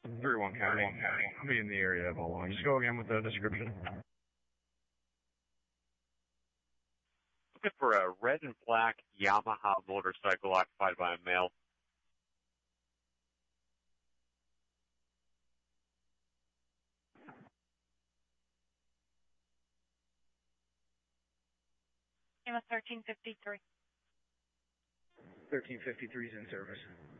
31 County. I'll be in the area of all along. Just go again with the description. Looking for a red and black Yamaha motorcycle occupied by a male. Name of 1353. 1353 is in service.